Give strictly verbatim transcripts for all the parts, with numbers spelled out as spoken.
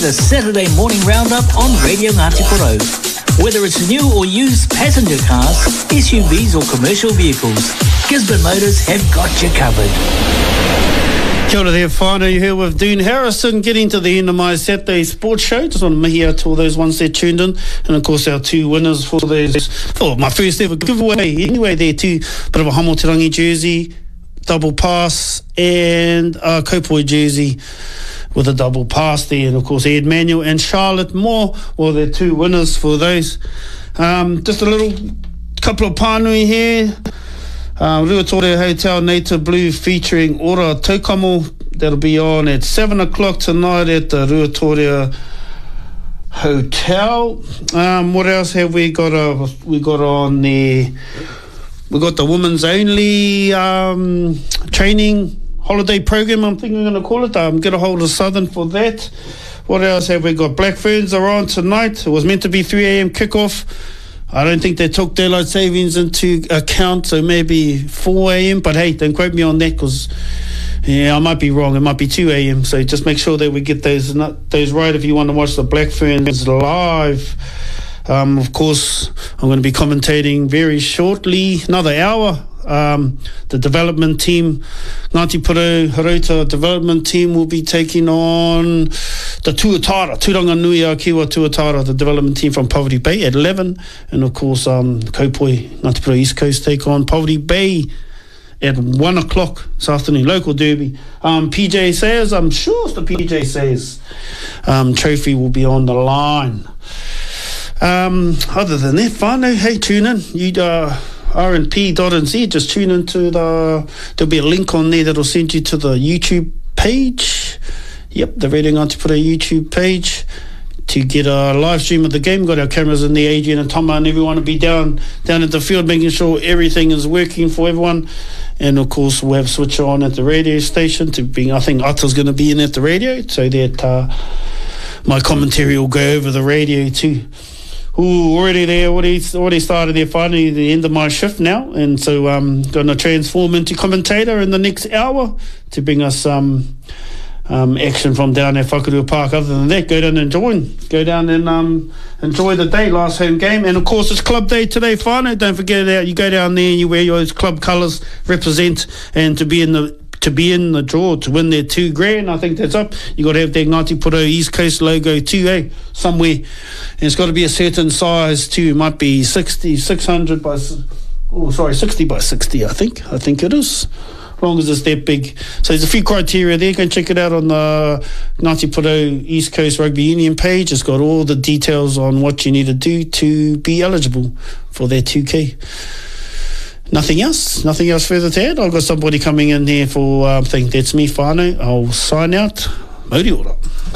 The Saturday morning roundup on Radio Ngāti Porou. Whether it's new or used passenger cars, S U Vs or commercial vehicles, Gisborne Motors have got you covered. Kia ora there, whānau, here with Dean Harrison, getting to the end of my Saturday sports show. Just want to mihi out to all those ones that tuned in, and of course our two winners for those, for my first ever giveaway. Anyway, there too, bit of a Hamoterangi jersey, double pass, and a Kaupoi jersey with a double pass there, and of course Ed Manuel and Charlotte Moore, well, they're two winners for those. Um, just a little couple of pānui here. Uh, Ruatoria Hotel Native Blue featuring Ora Taukamo. That'll be on at seven o'clock tonight at the Ruatoria Hotel. Um, what else have we got? Uh, we got on there? We got the women's only um, training holiday program, I'm thinking I'm going to call it. Um, get a hold of Southern for that. What else have we got? Black Ferns are on tonight. It was meant to be three a.m. kickoff. I don't think they took daylight savings into account, so maybe four a.m. But hey, don't quote me on that, because yeah, I might be wrong. It might be two a.m. So just make sure that we get those those right if you want to watch the Black Ferns live. Um, of course, I'm going to be commentating very shortly, another hour. Um, the development team, Ngāti Porou Haurota development team, will be taking on the Tuatara, Turanga Nui a Kiwa Tuatara, the development team from Poverty Bay at eleven. And of course, um, Kaupoi, Ngāti Porou East Coast take on Poverty Bay at one o'clock this afternoon, local derby. Um, P J Sayers, I'm sure it's the P J Sayers um, trophy will be on the line. Um, other than that, whānau, hey, tune in. You uh, R N P dot N Z, just tune into the, there'll be a link on there that'll send you to the YouTube page. Yep, the Radio Ngāti Porou YouTube page to get a live stream of the game. We've got our cameras in there, Adrian and Toma, and everyone will be down down at the field making sure everything is working for everyone. And of course, we'll have switch on at the radio station to being, I think Ata's going to be in at the radio, so that uh, my commentary will go over the radio too. Ooh, already there, already, already started there, finally the end of my shift now, and so I'm um, going to transform into commentator in the next hour to bring us some um, um, action from down at Whakarua Park. Other than that, go down and join, go down and um, enjoy the day, last home game, and of course it's club day today, whānau. Don't forget that you go down there and you wear your club colours, represent, and to be in the to be in the draw to win their two grand. I think that's up. You got to have that Ngāti Porou East Coast logo too, eh? Somewhere. And it's got to be a certain size too. It might be sixty, six hundred by, oh, sorry, sixty by sixty, I think. I think it is. As long as it's that big. So there's a few criteria there. Go and check it out on the Ngāti Porou East Coast Rugby Union page. It's got all the details on what you need to do to be eligible for their two K. Nothing else? Nothing else further to add? I've got somebody coming in here for, uh, I think that's me, whānau. I'll sign out. Mauri ora.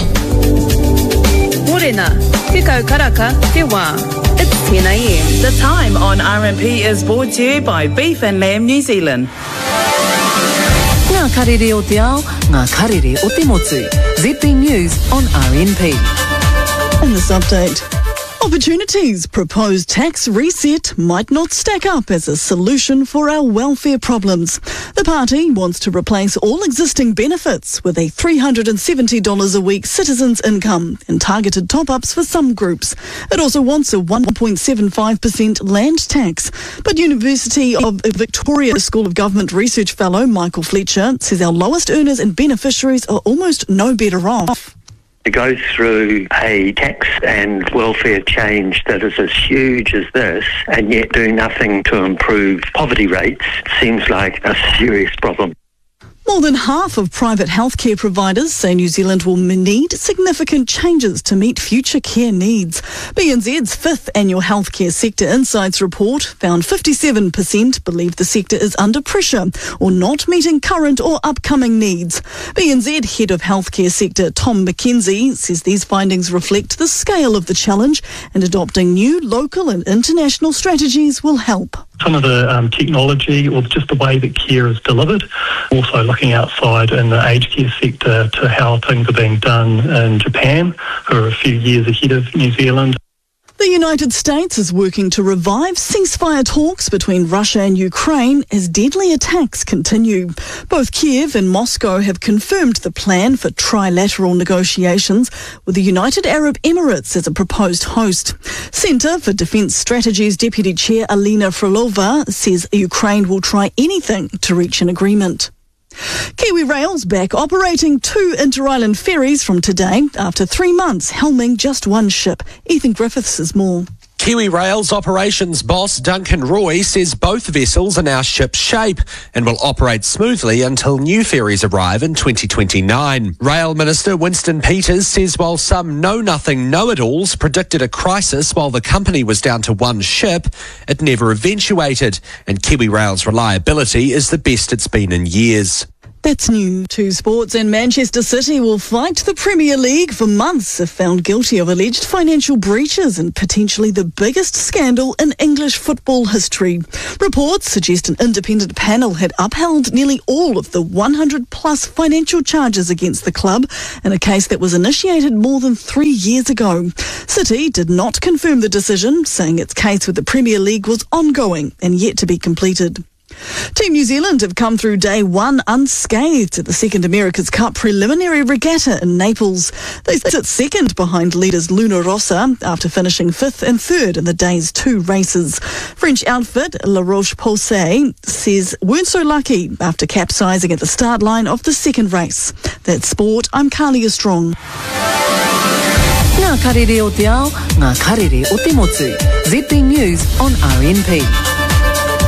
Morena, te kaukaraka, te wā. It's ten a.m. The time on R M P is brought to you by Beef and Lamb New Zealand. Ngā karere o te ao, ngā karere o te motu. Z B News on R N P. In this update, opportunities. Proposed tax reset might not stack up as a solution for our welfare problems. The party wants to replace all existing benefits with a three hundred seventy dollars a week citizens' income and targeted top-ups for some groups. It also wants a one point seven five percent land tax. But University of Victoria School of Government Research Fellow Michael Fletcher says our lowest earners and beneficiaries are almost no better off. To go through a tax and welfare change that is as huge as this and yet do nothing to improve poverty rates seems like a serious problem. More than half of private healthcare providers say New Zealand will need significant changes to meet future care needs. B N Z's fifth annual Healthcare Sector Insights report found fifty-seven percent believe the sector is under pressure or not meeting current or upcoming needs. B N Z Head of Healthcare Sector Tom McKenzie says these findings reflect the scale of the challenge and adopting new local and international strategies will help. Some of the um, technology or just the way that care is delivered. Also looking outside in the aged care sector to how things are being done in Japan, who are a few years ahead of New Zealand. The The United States is working to revive ceasefire talks between Russia and Ukraine as deadly attacks continue. Both Kiev and Moscow have confirmed the plan for trilateral negotiations with the United Arab Emirates as a proposed host. Centre for Defence Strategy's Deputy Chair Alina Frolova says Ukraine will try anything to reach an agreement. Kiwi Rail's back operating two inter-island ferries from today after three months helming just one ship. Ethan Griffiths has more. Kiwi Rail's operations boss Duncan Roy says both vessels are now ship shape and will operate smoothly until new ferries arrive in twenty twenty-nine. Rail Minister Winston Peters says while some know-nothing know-it-alls predicted a crisis while the company was down to one ship, it never eventuated, and Kiwi Rail's reliability is the best it's been in years. That's new to sports, and Manchester City will fight the Premier League for months if found guilty of alleged financial breaches and potentially the biggest scandal in English football history. Reports suggest an independent panel had upheld nearly all of the one hundred plus financial charges against the club in a case that was initiated more than three years ago. City did not confirm the decision, saying its case with the Premier League was ongoing and yet to be completed. Team New Zealand have come through day one unscathed at the second America's Cup preliminary regatta in Naples. They sit second behind leaders Luna Rossa after finishing fifth and third in the day's two races. French outfit La Roche-Posay says weren't so lucky after capsizing at the start line of the second race. That's sport. I'm Carlia Strong. Ngā karere o te ao, ngā karere o te motu. Z T News on R N P.